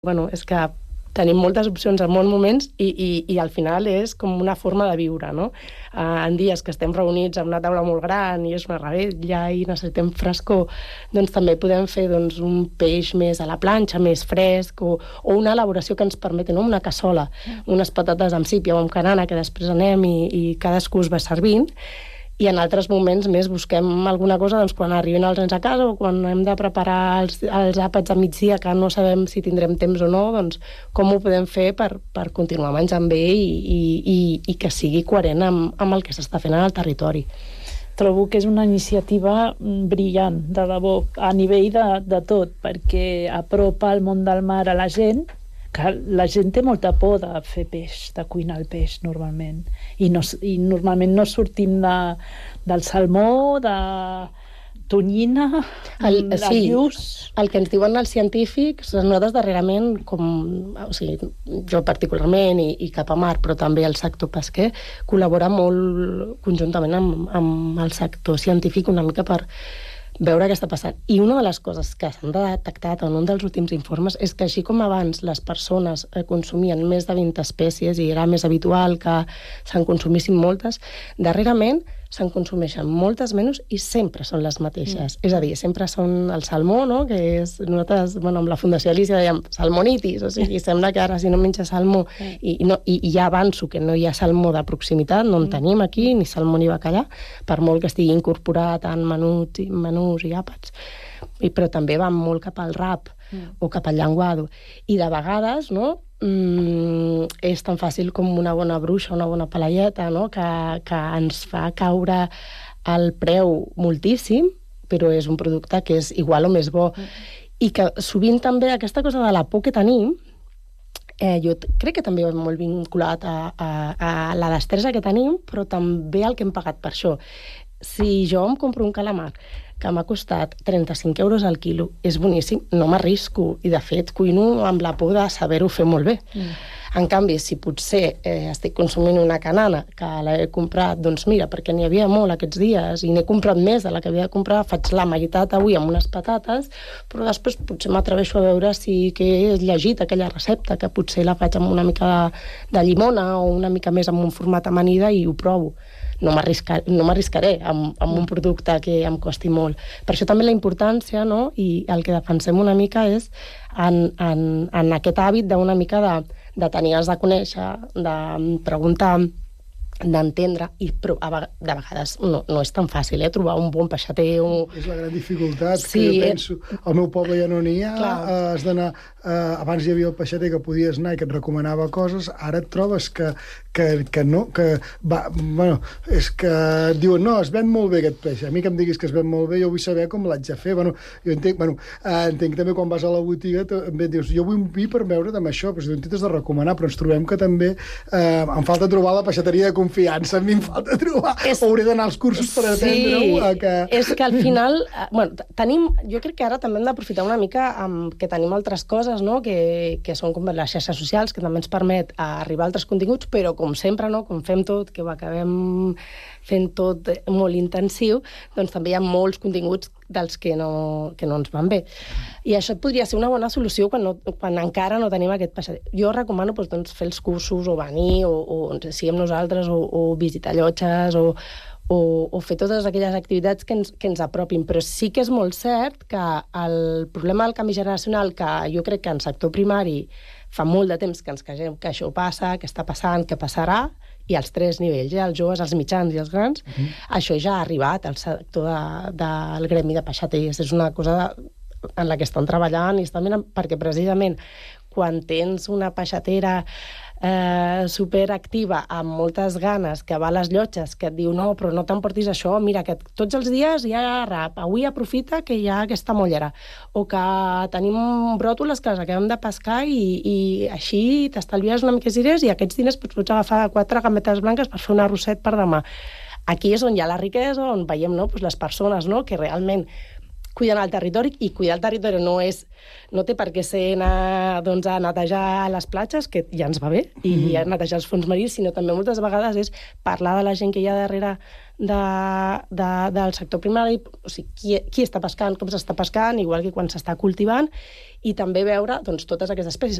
Bueno, és que tenim moltes opcions en molts moments i al final és com una forma de viure, no? En dies que estem reunits amb una taula molt gran i és una revetlla i necessitem frescor, doncs també podem fer un peix més a la planxa, més fresc, o una elaboració que ens permeti, no? Una cassola, unes patates amb sípia o amb canana que després anem i cadascú es va servint. I en altres moments més busquem alguna cosa quan arriben els nens a casa o quan hem de preparar els àpats a migdia que no sabem si tindrem temps o no, doncs com ho podem fer per continuar menjant bé i que sigui coherent amb el que s'està fent en el territori. Trobo que és una iniciativa brillant, de debò, a nivell de tot, perquè apropa el món del mar a la gent, que la gent té molta por de fer peix, de cuinar el peix normalment, i normalment no sortim del salmó, de tonyina, de lluç. El que ens diuen els científics, nosaltres darrerament, jo particularment i cap a mar, però també el sector pesquer, col·labora molt conjuntament amb el sector científic una mica per veure què està passant. I una de les coses que s'han detectat en un dels últims informes és que així com abans les persones consumien més de 20 espècies i era més habitual que se'n consumissin moltes, darrerament se'n consumeixen moltes menys i sempre són les mateixes. És a dir, sempre són el salmó, no? Que és, nosaltres, amb la Fundació Alicia dèiem salmonitis, o sigui, sembla que ara si no menges salmó i ja avanço que no hi ha salmó de proximitat, no en tenim aquí, ni salmó ni bacallà, per molt que estigui incorporat en menús i àpats. Però també van molt cap al rap o cap al llenguado. I de vegades, no?, és tan fàcil com una bona bruixa, una bona paelleta, no?, que ens fa caure el preu moltíssim, però és un producte que és igual o més bo. I que sovint també aquesta cosa de la por que tenim, jo crec que també va molt vinculat a la destresa que tenim, però també el que hem pagat per això. Si jo em compro un calamar que m'ha costat 35 euros al quilo, és boníssim, no m'arrisco, i de fet cuino amb la por de saber-ho fer molt bé. En canvi, si potser estic consumint una canana que l'he comprat, doncs mira, perquè n'hi havia molt aquests dies i n'he comprat més de la que havia de comprar, faig la meitat avui amb unes patates, però després potser m'atreveixo a veure si que he llegit aquella recepta, que potser la faig amb una mica de llimona o una mica més amb un format amanida i ho provo. No m'arriscaré amb un producte que em costi molt. Per això també la importància, no?, i el que defensem una mica és en aquest hàbit d'una mica de tenir-les de conèixer, de preguntar, d'entendre, però de vegades no és tan fàcil, trobar un bon peixater. És la gran dificultat, que jo penso, al meu poble ja no n'hi ha, has d'anar, abans hi havia el peixater que podies anar i que et recomanava coses, ara et trobes que no, és que diuen, no, es ven molt bé aquest peix, a mi que em diguis que es ven molt bé, jo vull saber com l'haig de fer, jo entenc també quan vas a la botiga, també dius, jo vull un vi per veure amb això, però si tu t'has de recomanar, però ens trobem que també em falta trobar la peixateria de confiança, a mi em falta trobar, hauré d'anar als cursos per aprendre-ho. És que al final, jo crec que ara també hem d'aprofitar una mica que tenim altres coses, no?, que són com les xarxes socials, que també ens permet arribar a altres continguts, però com sempre, no?, com fem tot, que ho acabem fent tot molt intensiu, doncs també hi ha molts continguts dels que no ens van bé. I això podria ser una bona solució quan encara no tenim aquest peixater. Jo recomano doncs, fer els cursos o venir, o siguem nosaltres, o visitar llotges, o fer totes aquelles activitats que ens apropin. Però sí que és molt cert que el problema del canvi generacional, que jo crec que en sector primari fa molt de temps que ens queixem que això passa, que està passant, que passarà, i als tres nivells, els joves, els mitjans i els grans, això ja ha arribat al sector del gremi de peixaters. És una cosa en la que estan treballant i estan mirant, perquè precisament quan tens una peixatera superactiva, amb moltes ganes, que va a les llotges, que et diu, no, però no t'emportis això, mira, que tots els dies hi ha rap, avui aprofita que hi ha aquesta mollera, o que tenim bròtoles que les acabem de pescar i així t'estalvies una mica de diners i aquests diners pots agafar 4 gambetes blanques per fer un arrosset per demà. Aquí és on hi ha la riquesa, on veiem, no?, les persones, no?, que realment cuidant el territori, i cuidar el territori no té per què ser anar a netejar les platges, que ja ens va bé, i a netejar els fons marins, sinó també moltes vegades és parlar de la gent que hi ha darrere del sector primari, o sigui, qui està pescant, com s'està pescant, igual que quan s'està cultivant, i també veure totes aquestes espècies.